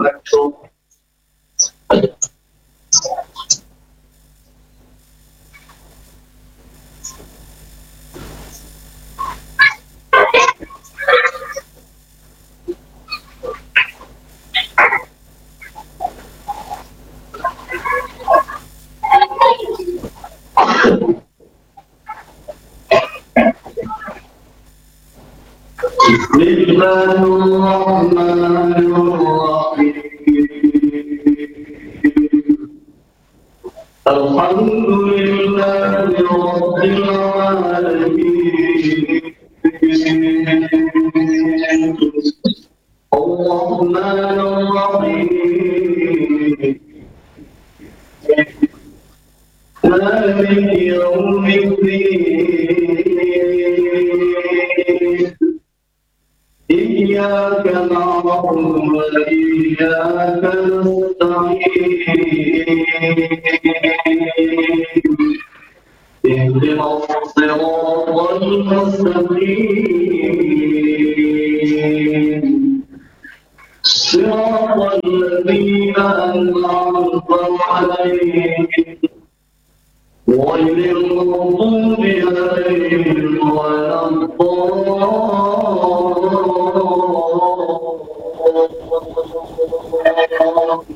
أكبر. بسم الله الرحمن الرحيم. الحمد لله رب العالمين. الرحمن الرحيم مالك يوم الدين. إياك نعبد وإياك نستعين. اهدنا الصراط المستقيم صراط الذين أنعمت عليهم غير المغضوب عليهم ولا الضالين.